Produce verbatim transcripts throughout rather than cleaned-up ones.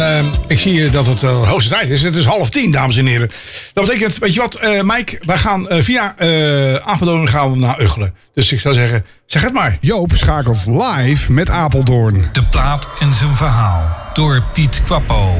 Uh, ik zie dat het uh, hoogste tijd is. Het is half tien, dames en heren. Dat betekent, weet je wat, uh, Mike? Wij gaan uh, via uh, Apeldoorn gaan we naar Uggelen. Dus ik zou zeggen, zeg het maar. Joop schakelt live met Apeldoorn. De plaat en zijn verhaal door Piet Quappo.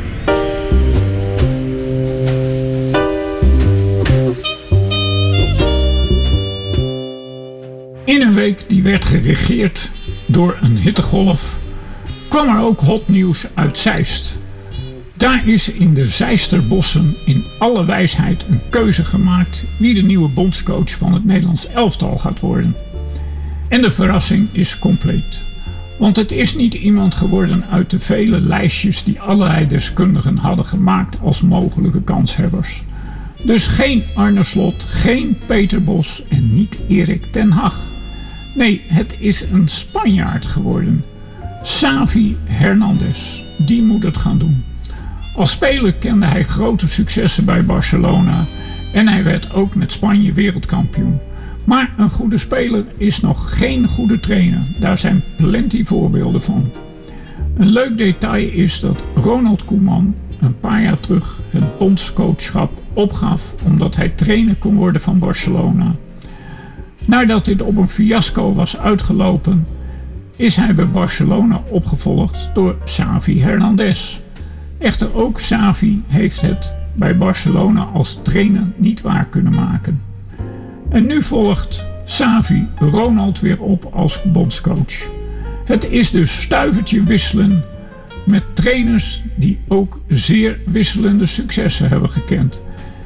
In een week die werd geregeerd door een hittegolf, kwam er ook hot nieuws uit Zeist. Daar is in de Zeisterbossen in alle wijsheid een keuze gemaakt wie de nieuwe bondscoach van het Nederlands elftal gaat worden. En de verrassing is compleet. Want het is niet iemand geworden uit de vele lijstjes die allerlei deskundigen hadden gemaakt als mogelijke kanshebbers. Dus geen Arne Slot, geen Peter Bos en niet Erik ten Hag. Nee, het is een Spanjaard geworden. Xavi Hernandez, die moet het gaan doen. Als speler kende hij grote successen bij Barcelona en hij werd ook met Spanje wereldkampioen. Maar een goede speler is nog geen goede trainer. Daar zijn plenty voorbeelden van. Een leuk detail is dat Ronald Koeman een paar jaar terug het bondscoachschap opgaf omdat hij trainer kon worden van Barcelona. Nadat dit op een fiasco was uitgelopen, is hij bij Barcelona opgevolgd door Xavi Hernandez. Echter ook Xavi heeft het bij Barcelona als trainer niet waar kunnen maken. En nu volgt Xavi Ronald weer op als bondscoach. Het is dus stuivertje wisselen met trainers die ook zeer wisselende successen hebben gekend.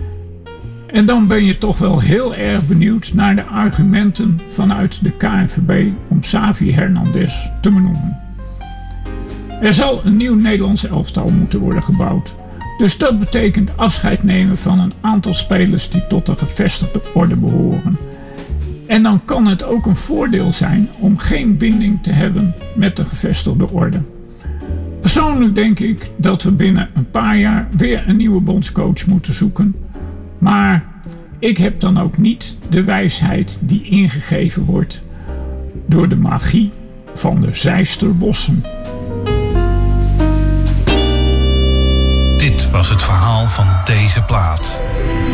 En dan ben je toch wel heel erg benieuwd naar de argumenten vanuit de K N V B om Xavi Hernandez te benoemen. Er zal een nieuw Nederlands elftal moeten worden gebouwd. Dus dat betekent afscheid nemen van een aantal spelers die tot de gevestigde orde behoren. En dan kan het ook een voordeel zijn om geen binding te hebben met de gevestigde orde. Persoonlijk denk ik dat we binnen een paar jaar weer een nieuwe bondscoach moeten zoeken. Maar ik heb dan ook niet de wijsheid die ingegeven wordt door de magie van de Zeisterbossen. Dit was het verhaal van deze plaat.